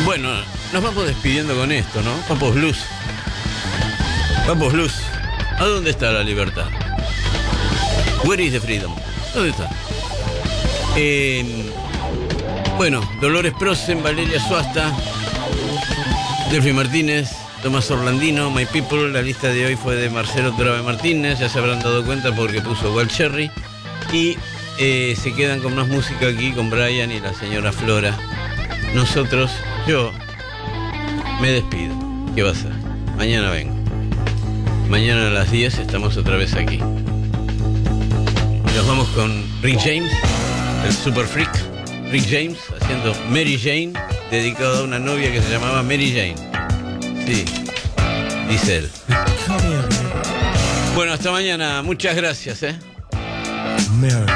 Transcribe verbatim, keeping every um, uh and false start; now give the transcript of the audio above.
Bueno, nos vamos despidiendo con esto, ¿no? Papos Blues. Papos Blues. ¿A dónde está la libertad? Where is the freedom? ¿Dónde está? Eh, bueno, Dolores Prosen, Valeria Suasta, Delphi Martínez, Tomás Orlandino, My People. La lista de hoy fue de Marcelo Torabe Martínez, ya se habrán dado cuenta porque puso Wild Cherry. Y eh, se quedan con más música aquí con Brian y la señora Flora. Nosotros, yo, me despido. ¿Qué va a ser? Mañana vengo. Mañana a las diez estamos otra vez aquí. Nos vamos con Rick James, el Super Freak. Rick James haciendo Mary Jane, dedicado a una novia que se llamaba Mary Jane. Sí, dice él. Bueno, hasta mañana. Muchas gracias, ¿eh? Mary.